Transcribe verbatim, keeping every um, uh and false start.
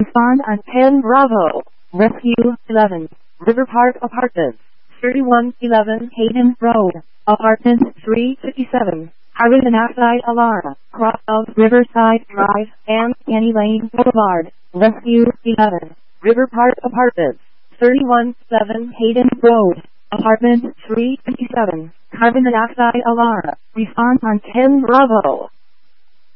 Respond on ten Bravo. Rescue eleven. River Park Apartments. thirty-one eleven Hayden Road. Apartment three fifty-seven. Carbon monoxide alarm. Cross of Riverside Drive and Annie Lane Boulevard. Rescue eleven. River Park Apartments. thirty-one eleven Hayden Road. Apartment three fifty-seven. Carbon monoxide alarm. Respond on ten Bravo.